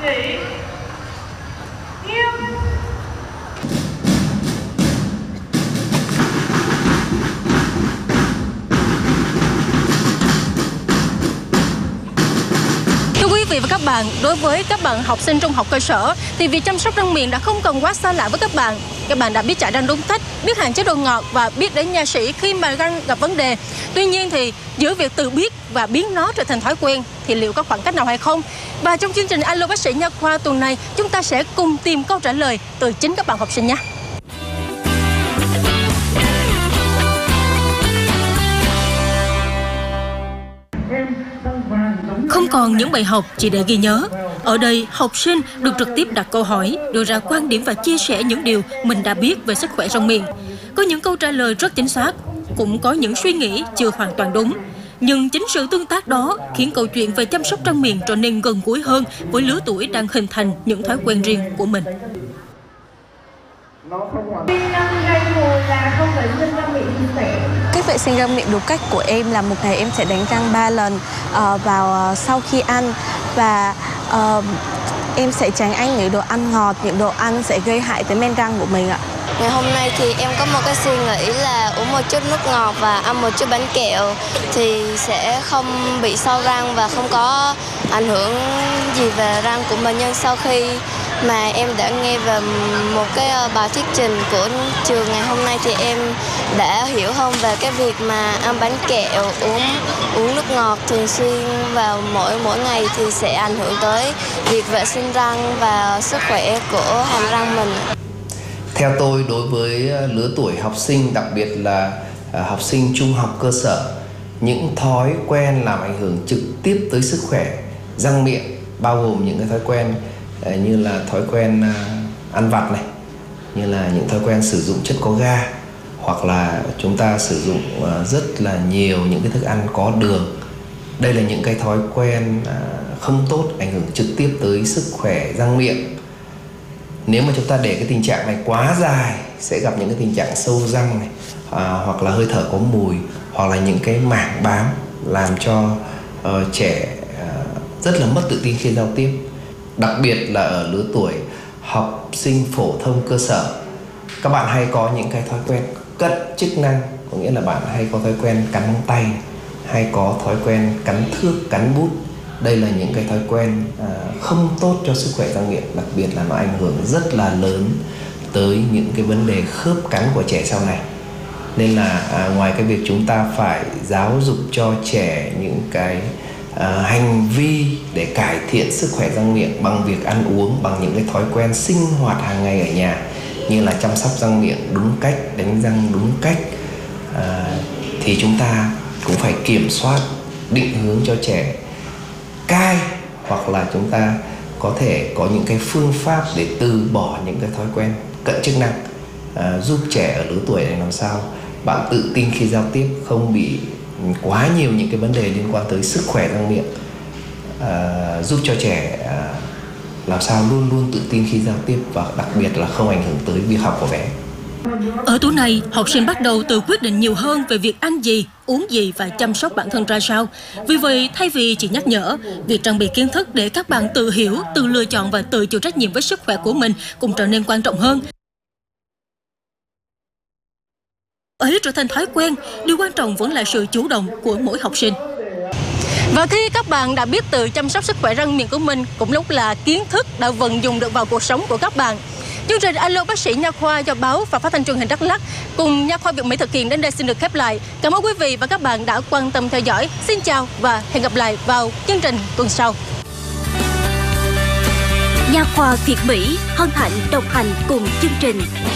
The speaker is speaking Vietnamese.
Chị Nghiêm. Thưa quý vị và các bạn, đối với các bạn học sinh trung học cơ sở thì việc chăm sóc răng miệng đã không còn quá xa lạ với các bạn. Các bạn đã biết chải răng đúng cách, biết hạn chế đồ ngọt và biết đến nha sĩ khi mà răng gặp vấn đề. Tuy nhiên thì giữa việc tự biết và biến nó trở thành thói quen thì liệu có khoảng cách nào hay không? Và trong chương trình Alo Bác sĩ Nha khoa tuần này, chúng ta sẽ cùng tìm câu trả lời từ chính các bạn học sinh nhé. Không còn những bài học chỉ để ghi nhớ. Ở đây, học sinh được trực tiếp đặt câu hỏi, đưa ra quan điểm và chia sẻ những điều mình đã biết về sức khỏe răng miệng. Có những câu trả lời rất chính xác, cũng có những suy nghĩ chưa hoàn toàn đúng. Nhưng chính sự tương tác đó khiến câu chuyện về chăm sóc răng miệng trở nên gần gũi hơn với lứa tuổi đang hình thành những thói quen riêng của mình. Cách vệ sinh răng miệng đúng cách của em là một ngày em sẽ đánh răng 3 lần vào sau khi ăn, và em sẽ tránh ăn những đồ ăn ngọt, những đồ ăn sẽ gây hại tới men răng của mình ạ. Ngày hôm nay thì em có một cái suy nghĩ là uống một chút nước ngọt và ăn một chút bánh kẹo thì sẽ không bị sâu răng và không có ảnh hưởng gì về răng của mình. Nhưng sau khi mà em đã nghe về một cái bài thuyết trình của trường ngày hôm nay thì em đã hiểu hơn về cái việc mà ăn bánh kẹo, uống nước ngọt thường xuyên vào mỗi ngày thì sẽ ảnh hưởng tới việc vệ sinh răng và sức khỏe của hàm răng mình. Theo tôi, đối với lứa tuổi học sinh, đặc biệt là học sinh trung học cơ sở, những thói quen làm ảnh hưởng trực tiếp tới sức khỏe răng miệng bao gồm những cái thói quen như là thói quen ăn vặt này, như là những thói quen sử dụng chất có ga, hoặc là chúng ta sử dụng rất là nhiều những cái thức ăn có đường. Đây là những cái thói quen không tốt, ảnh hưởng trực tiếp tới sức khỏe răng miệng. Nếu mà chúng ta để cái tình trạng này quá dài sẽ gặp những cái tình trạng sâu răng này, hoặc là hơi thở có mùi, hoặc là những cái mảng bám làm cho trẻ rất là mất tự tin khi giao tiếp. Đặc biệt là ở lứa tuổi học sinh phổ thông cơ sở, các bạn hay có những cái thói quen cận chức năng, có nghĩa là bạn hay có thói quen cắn móng tay, hay có thói quen cắn thước, cắn bút. Đây là những cái thói quen không tốt cho sức khỏe răng miệng, đặc biệt là nó ảnh hưởng rất là lớn tới những cái vấn đề khớp cắn của trẻ sau này. Nên là ngoài cái việc chúng ta phải giáo dục cho trẻ những cái hành vi để cải thiện sức khỏe răng miệng bằng việc ăn uống, bằng những cái thói quen sinh hoạt hàng ngày ở nhà như là chăm sóc răng miệng đúng cách, đánh răng đúng cách, thì chúng ta cũng phải kiểm soát, định hướng cho trẻ cai, hoặc là chúng ta có thể có những cái phương pháp để từ bỏ những cái thói quen cận chức năng, giúp trẻ ở lứa tuổi này làm sao bạn tự tin khi giao tiếp, không bị quá nhiều những cái vấn đề liên quan tới sức khỏe răng miệng, giúp cho trẻ làm sao luôn luôn tự tin khi giao tiếp, và đặc biệt là không ảnh hưởng tới việc học của bé. Ở tuổi này, học sinh bắt đầu tự quyết định nhiều hơn về việc ăn gì, uống gì và chăm sóc bản thân ra sao. Vì vậy, thay vì chỉ nhắc nhở, việc trang bị kiến thức để các bạn tự hiểu, tự lựa chọn và tự chịu trách nhiệm với sức khỏe của mình cũng trở nên quan trọng hơn. Ấy trở thành thói quen, điều quan trọng vẫn là sự chủ động của mỗi học sinh. Và khi các bạn đã biết tự chăm sóc sức khỏe răng miệng của mình, cũng lúc là kiến thức đã vận dụng được vào cuộc sống của các bạn. Chương trình Alo Bác sĩ Nha khoa do báo và phát thanh truyền hình Đắk Lắk cùng Nha khoa Việt Mỹ thực hiện đến đây xin được khép lại. Cảm ơn quý vị và các bạn đã quan tâm theo dõi. Xin chào và hẹn gặp lại vào chương trình tuần sau. Nha khoa Việt Mỹ hân hạnh đồng hành cùng chương trình.